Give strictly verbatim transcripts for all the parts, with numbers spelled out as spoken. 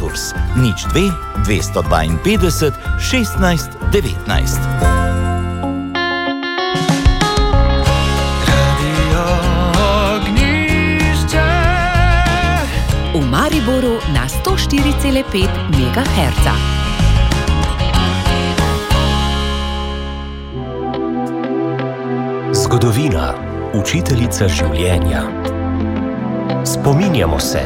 Gurs nič dve dvesto dvainpetdeset šestnajst devetnajst. V Mariboru na sto štiri cela pet megaherca. Zgodovina, učiteljica življenja. Spominjamo se.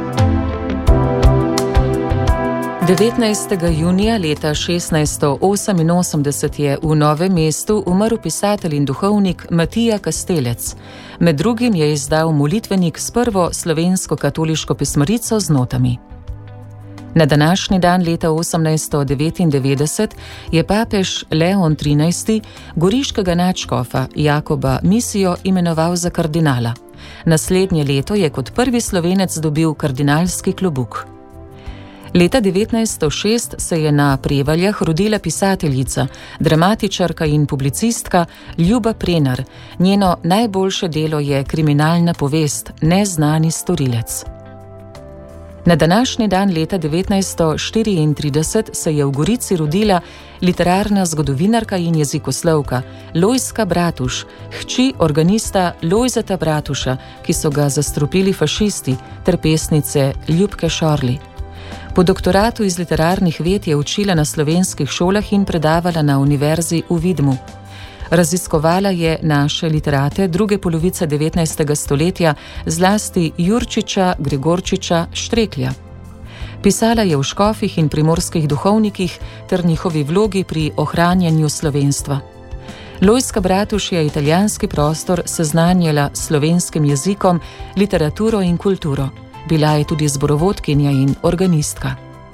devetnajstega junija leta šestnajststo oseminosemdeset je v Novem mestu umrl pisatelj in duhovnik Matija Kastelec. Med drugim je izdal molitvenik s prvo slovensko katoliško pismarico z notami. Na današnji dan leta osemnajststo devetindevetdeset je papež Leon trinajsti goriškega nadškofa Jakoba Misijo imenoval za kardinala. Naslednje leto je kot prvi Slovenec dobil kardinalski klobuk. Leta devetnajststo šest se je na Prevaljah rodila pisateljica, dramatičarka in publicistka Ljuba Prenar. Njeno najboljše delo je kriminalna povest Neznani storilec. Na današnji dan leta devetnajststo štiriintrideset se je v Gorici rodila literarna zgodovinarka in jezikoslovka Lojzka Bratuš, hči organista Lojzeta Bratuša, ki so ga zastrupili fašisti, ter pesnice Ljubke Šorli. Po doktoratu iz literarnih ved je učila na slovenskih šolah in predavala na univerzi v Vidmu. Raziskovala je naše literate druge polovice devetnajstega stoletja, zlasti Jurčiča, Gregorčiča, Štreklja. Pisala je v škofih in primorskih duhovnikih ter njihovi vlogi pri ohranjanju slovenstva. Lojzka Bratuš je italijanski prostor seznanjala s slovenskim jezikom, literaturo in kulturo. Bila je tudi zborovodkinja in organistka.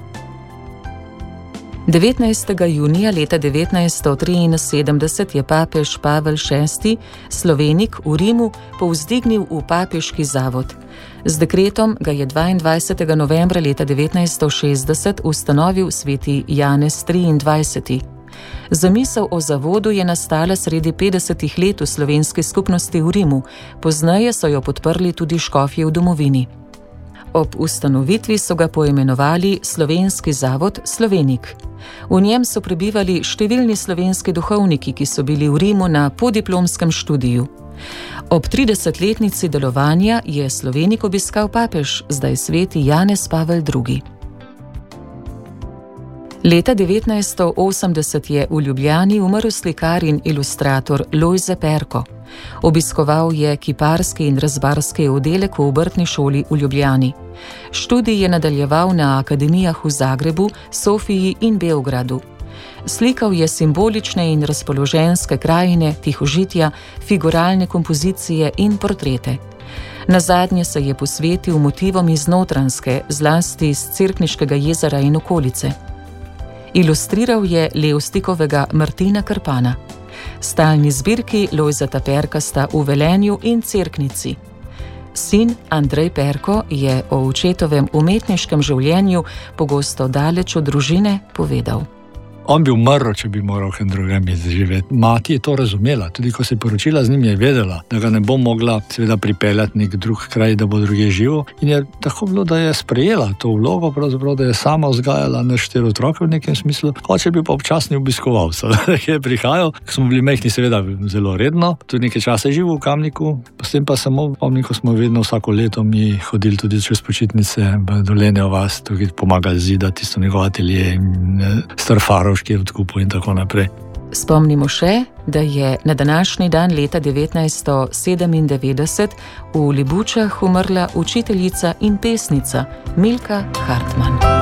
devetnajstega junija leta devetnajststo triinsedemdeset je papež Pavel šesti Slovenik v Rimu povzdignil v papeški zavod. Z dekretom ga je dvaindvajsetega novembra leta devetnajststo šestdeset ustanovil sveti Janez triindvajseti. Zamisel o zavodu je nastala sredi petdesetih let v slovenski skupnosti v Rimu, pozneje so jo podprli tudi škofje v domovini. Ob ustanovitvi so ga poimenovali Slovenski zavod Slovenik. V njem so prebivali številni slovenski duhovniki, ki so bili v Rimu na podiplomskem študiju. Ob tridesetletnici delovanja je Slovenik obiskal papež, zdaj sveti Janez Pavel drugi. Leta devetnajststo osemdeset je v Ljubljani umrl slikar in ilustrator Lojze Perko. Obiskoval je kiparski in rezbarski oddelek v obrtni šoli v Ljubljani. Študij je nadaljeval na akademijah v Zagrebu, Sofiji in Beogradu. Slikal je simbolične in razpoloženske krajine, tihožitja, figuralne kompozicije in portrete. Nazadnje se je posvetil motivom iz Notranjske, zlasti iz Cerkniškega jezera in okolice. Ilustriral je Levstikovega Martina Krpana. Stalni zbirki Lojzeta Perka sta v Velenju in Cerknici. Sin Andrej Perko je o očetovem umetniškem življenju, pogosto daleč od družine, povedal. On bi umrl, če bi moral kaj drugem živeti. Mati je to razumela, tudi ko se je poročila z njim, je vedela, da ga ne bo mogla seveda pripeljati nek drug kraj, da bo druge živo. In je tako bilo, da je sprejela to vlogo, pravzaprav, da je sama vzgajala na štiri otroke v nekem smislu. Oče bi pa občasni obiskoval, ki je prihajal. Ko smo bili majhni, seveda zelo redno, tudi nekaj časa je živel v Kamniku, potem pa samo pomnim, ko smo vedno vsako leto mi hodili tudi čez počitnice v Dolenjo vas, tukaj pomagali zidati tisto njegov atelje in Starfaro odkupu in tako naprej. Spomnimo še, da je na današnji dan leta devetnajststo sedemindevetdeset v Libučah umrla učiteljica in pesnica Milka Hartmann.